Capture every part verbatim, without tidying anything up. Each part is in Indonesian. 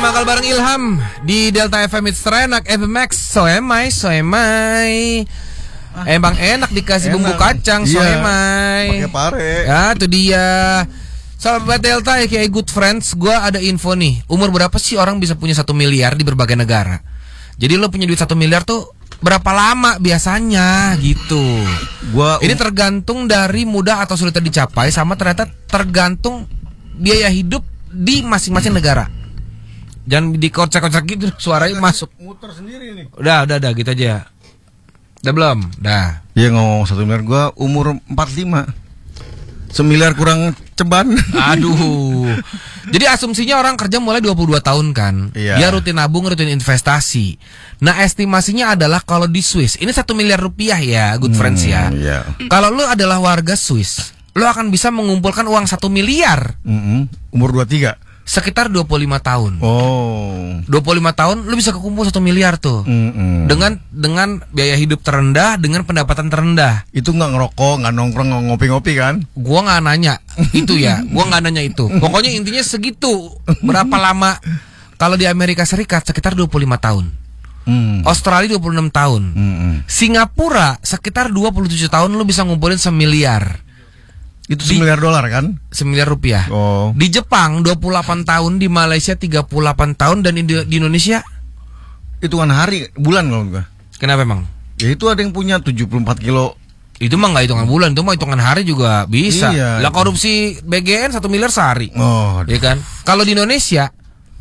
mangkal bareng Ilham di Delta F M. It's terenak F M Max. So emai, so emai. Emang enak dikasih enak. Bumbu kacang, so iya. emai. Pakai pare. Ya, itu dia. Sahabat Delta ya kayak good friends, gue ada info nih. Umur berapa sih orang bisa punya satu miliar di berbagai negara? Jadi lo punya duit satu miliar tuh berapa lama biasanya gitu. Gua um... Ini tergantung dari mudah atau sulitnya dicapai, sama ternyata tergantung biaya hidup di masing-masing negara. Jangan dikocak-kocak gitu, suaranya masuk. Muter sendiri nih. Udah, udah, udah gitu aja. Udah belum? Dah. Iya ngomong satu miliar, gue umur empat puluh lima. Semiliar kurang ceban. Aduh. Jadi asumsinya orang kerja mulai dua puluh dua tahun kan. Iya. Dia rutin nabung, rutin investasi. Nah estimasinya adalah kalau di Swiss, ini satu miliar rupiah ya, good friends ya. Hmm, iya. Kalau lu adalah warga Swiss, lu akan bisa mengumpulkan uang satu miliar. Mm-hmm. Umur dua puluh tiga. Sekitar dua puluh lima tahun. Oh. dua puluh lima tahun lu bisa kekumpul satu miliar tuh. Mm-hmm. Dengan dengan biaya hidup terendah, dengan pendapatan terendah. Itu nggak ngerokok, nggak nongkrong, nggak ngopi-ngopi kan? Gua nggak nanya itu ya. Gua nggak nanya itu. Pokoknya intinya segitu. Berapa lama? Kalau di Amerika Serikat sekitar dua puluh lima tahun. Mm. Australia dua puluh enam tahun. Mm-hmm. Singapura sekitar dua puluh tujuh tahun lu bisa ngumpulin semiliar. Itu semiliar dolar kan? Semiliar rupiah. Oh. Di Jepang dua puluh delapan tahun, di Malaysia tiga puluh delapan tahun, dan di, di Indonesia hitungan hari, bulan kalau enggak. Kenapa emang? Ya itu ada yang punya tujuh puluh empat kilo. Itu mah nggak hitungan bulan, itu mah hitungan hari juga bisa. Iya. Lah korupsi B G N satu miliar sehari. Oh, ya kan? Kalau di Indonesia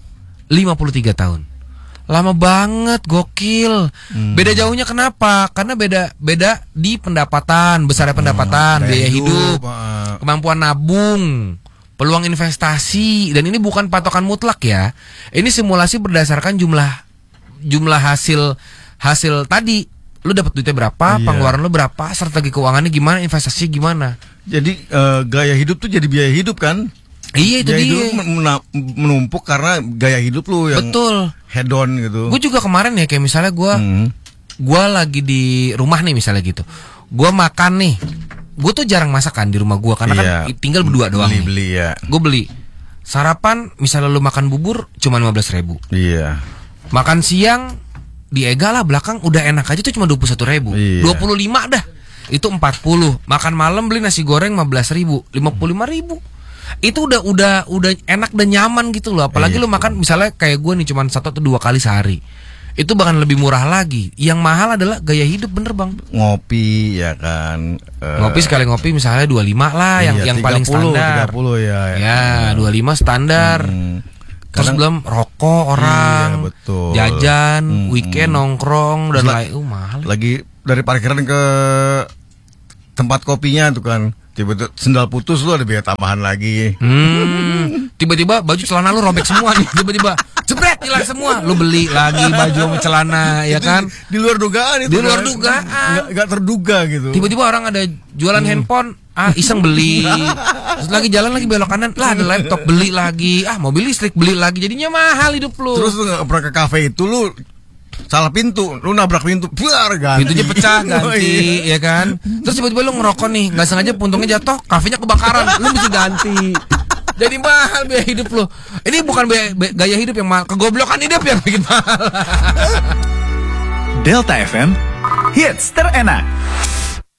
lima puluh tiga tahun. Lama banget, gokil. Hmm. Beda jauhnya kenapa? Karena beda beda di pendapatan, besarnya pendapatan, hmm, biaya hidup, hidup, kemampuan nabung, peluang investasi, dan ini bukan patokan mutlak ya. Ini simulasi berdasarkan jumlah jumlah hasil hasil tadi. Lu dapat duitnya berapa, iya. Pengeluaran lu berapa, strategi keuangannya gimana, investasi gimana. Jadi uh, gaya hidup tuh jadi biaya hidup kan? Iya itu gaya dia. Hidup menumpuk karena gaya hidup lu yang betul. Hedon gitu. Gue juga kemarin ya kayak misalnya gue, hmm. gue lagi di rumah nih misalnya gitu. Gue makan nih, gue tuh jarang masakan di rumah gue karena iya. Kan tinggal berdua doang. Beli beli ya. Gue beli sarapan misalnya lu makan bubur cuma lima belas ribu. Iya. Makan siang di Ega lah belakang udah enak aja tuh cuma dua puluh satu ribu. Iya. Dua puluh lima dah. Itu empat puluh. Makan malam beli nasi goreng lima belas ribu, lima puluh lima ribu. Itu udah udah udah enak dan nyaman gitu loh. Apalagi iya, lu makan misalnya kayak gue nih cuma satu atau dua kali sehari. Itu bahkan lebih murah lagi. Yang mahal adalah gaya hidup, bener bang. Ngopi ya kan. Uh, ngopi sekali ngopi misalnya dua puluh lima lah iya, yang yang paling standar. tiga puluh ya. Ya, dua puluh lima standar. Hmm. Terus belum rokok orang, iya, betul. Jajan, hmm, weekend nongkrong dan lain. Uh, mahal. Lagi dari parkiran ke tempat kopinya tuh kan. Tiba-tiba sendal putus lu ada biaya tambahan lagi. Hmm, tiba-tiba baju celana lu robek semua nih. Tiba-tiba jebret hilang semua. Lu beli lagi baju sama celana ya kan? Di, di luar dugaan itu. Di luar dugaan. Gak, gak terduga gitu. Tiba-tiba orang ada jualan hmm. handphone, ah iseng beli. Terus lagi jalan lagi belok kanan, lah ada laptop beli lagi. Ah mobil listrik beli lagi. Jadinya mahal hidup lu. Terus lu gak pernah ke kafe itu lu salah pintu, lu nabrak pintu, buar ganti. Pintunya pecah ganti, oh, iya. Ya kan? Terus tiba-tiba lu ngerokok nih, nggak sengaja puntungnya jatuh, kafenya kebakaran, lu mesti ganti. Jadi mahal biaya hidup lu. Ini bukan biaya, biaya, gaya hidup yang mahal, kegoblokan hidup yang bikin mahal. Delta F M, hits terenak.